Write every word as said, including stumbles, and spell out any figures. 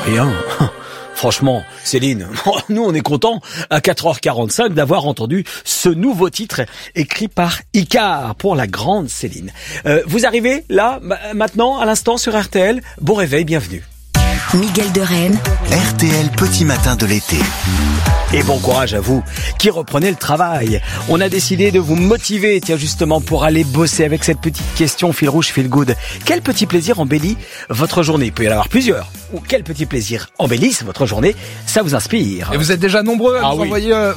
rien. Franchement, Céline, nous on est contents à quatre heures quarante-cinq d'avoir entendu ce nouveau titre écrit par Icar pour la grande Céline. Euh, vous arrivez là, maintenant, à l'instant sur R T L. Bon réveil, bienvenue. Miguel de Rennes. R T L Petit Matin de l'été. Et bon courage à vous qui reprenez le travail. On a décidé de vous motiver, tiens justement, pour aller bosser avec cette petite question fil rouge, fil good. Quel petit plaisir embellit votre journée? Il peut y en avoir plusieurs. Ou quel petit plaisir embellisse votre journée? Ça vous inspire? Et vous êtes déjà nombreux à ah nous oui. envoyer... Euh